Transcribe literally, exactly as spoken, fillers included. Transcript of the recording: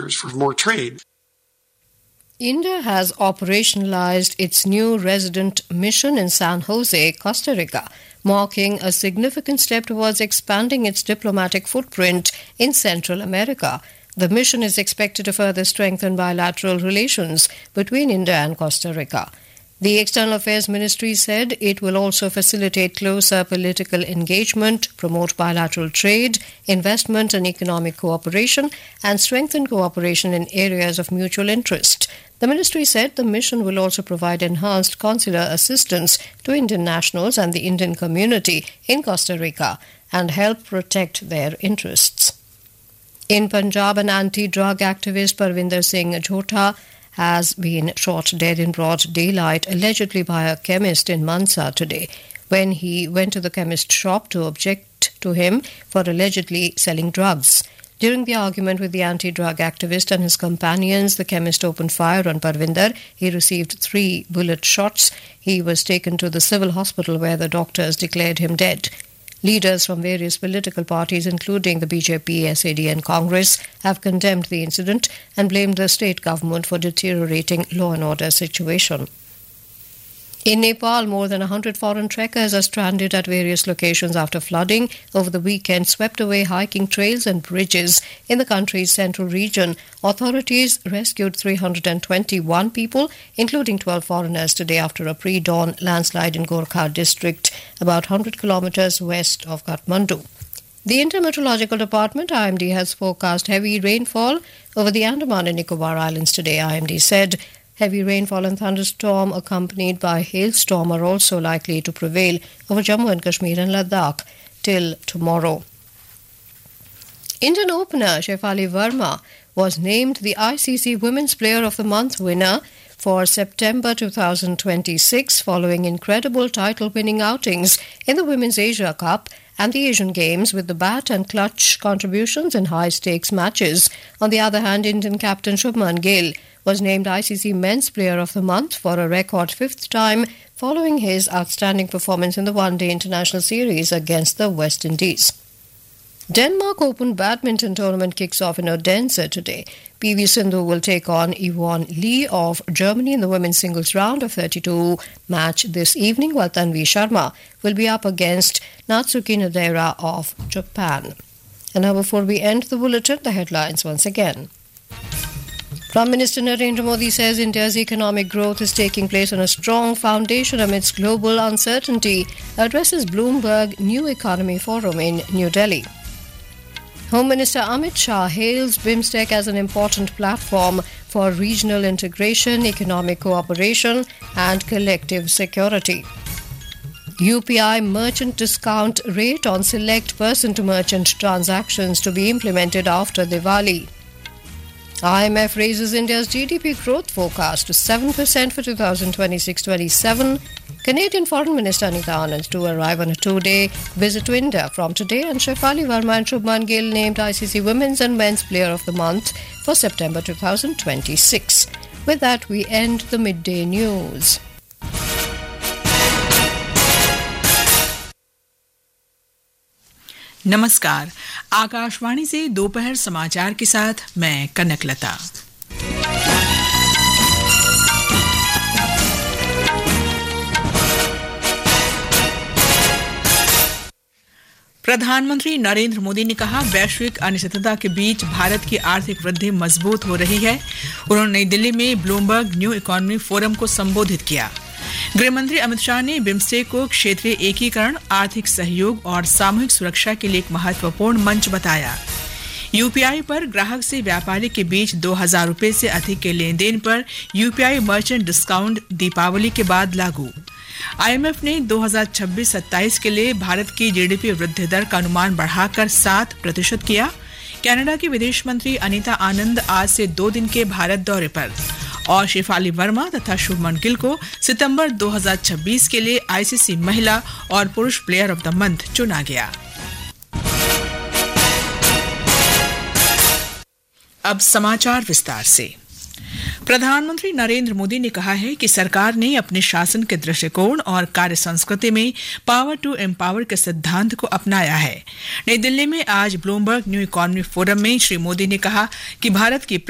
for more trade. India has operationalized its new resident mission in San Jose, Costa Rica, marking a significant step towards expanding its diplomatic footprint in Central America. The mission is expected to further strengthen bilateral relations between India and Costa Rica. The External Affairs Ministry said it will also facilitate closer political engagement, promote bilateral trade, investment and economic cooperation, and strengthen cooperation in areas of mutual interest. The ministry said the mission will also provide enhanced consular assistance to Indian nationals and the Indian community in Costa Rica and help protect their interests. In Punjab, an anti-drug activist Parvinder Singh Jhota has been shot dead in broad daylight, allegedly by a chemist in Mansa today, when he went to the chemist shop to object to him for allegedly selling drugs. During the argument with the anti-drug activist and his companions, the chemist opened fire on Parvinder. He received three bullet shots. He was taken to the civil hospital where the doctors declared him dead. Leaders from various political parties, including the B J P, S A D and Congress, have condemned the incident and blamed the state government for deteriorating law and order situation. In Nepal, more than one hundred foreign trekkers are stranded at various locations after flooding over the weekend swept away hiking trails and bridges in the country's central region. Authorities rescued three hundred twenty-one people, including twelve foreigners, today after a pre-dawn landslide in Gorkha district, about one hundred kilometers west of Kathmandu. The Indian Meteorological Department, I M D, has forecast heavy rainfall over the Andaman and Nicobar Islands today. I M D said heavy rainfall and thunderstorm accompanied by hailstorm are also likely to prevail over Jammu and Kashmir and Ladakh till tomorrow. Indian opener Shefali Verma was named the I C C Women's Player of the Month winner for September twenty twenty-six following incredible title-winning outings in the Women's Asia Cup and the Asian Games with the bat and clutch contributions in high-stakes matches. On the other hand, Indian captain Shubman Gill was named I C C Men's Player of the Month for a record fifth time following his outstanding performance in the one-day international series against the West Indies. Denmark Open badminton tournament kicks off in Odense today. P V Sindhu will take on Yvonne Lee of Germany in the women's singles round of thirty-two match this evening, while Tanvi Sharma will be up against Natsuki Nadera of Japan. And now, before we end the bulletin, the headlines once again. Prime Minister Narendra Modi says India's economic growth is taking place on a strong foundation amidst global uncertainty, addresses Bloomberg New Economy Forum in New Delhi. Home Minister Amit Shah hails BIMSTEC as an important platform for regional integration, economic cooperation and collective security. U P I merchant discount rate on select person-to-merchant transactions to be implemented after Diwali. I M F raises India's G D P growth forecast to seven percent for twenty twenty-six twenty-seven. Canadian Foreign Minister Anita Anand to arrive on a two-day visit to India from today, and Shefali Verma and Shubman Gill named I C C Women's and Men's Player of the Month for September twenty twenty-six. With that, we end the midday news. नमस्कार, आकाशवाणी से दोपहर समाचार के साथ मैं कनकलता। प्रधानमंत्री नरेंद्र मोदी ने कहा, वैश्विक अनिश्चितता के बीच भारत की आर्थिक वृद्धि मजबूत हो रही है। उन्होंने नई दिल्ली में ब्लूमबर्ग न्यू इकोनॉमी फोरम को संबोधित किया। गृहमंत्री अमित शाह ने बिम्स्टेक को क्षेत्रीय एकीकरण, आर्थिक सहयोग और सामूहिक सुरक्षा के लिए एक महत्वपूर्ण मंच बताया। यूपीआई पर ग्राहक से व्यापारी के बीच दो हजार रुपए से अधिक के लेन देन पर यूपीआई मर्चेंट डिस्काउंट दीपावली के बाद लागू। आईएमएफ ने दो हजार छब्बीस सत्ताईस के लिए भारत की जीडीपी वृद्धि दर का अनुमान बढ़ाकर सात प्रतिशत किया। कनाडा की विदेश मंत्री अनीता आनंद आज से दो दिन के भारत दौरे पर। और शेफाली वर्मा तथा शुभमन गिल को सितंबर दो हजार छब्बीस के लिए आईसीसी महिला और पुरुष प्लेयर ऑफ द मंथ चुना गया। अब समाचार विस्तार से। प्रधानमंत्री नरेंद्र मोदी ने कहा है कि सरकार ने अपने शासन के दृष्टिकोण और कार्य संस्कृति में पावर टू एम्पावर के सिद्धांत को अपनाया है। नई दिल्ली में आज ब्लूमबर्ग न्यू इकोनॉमी फोरम में श्री मोदी ने कहा कि भारत की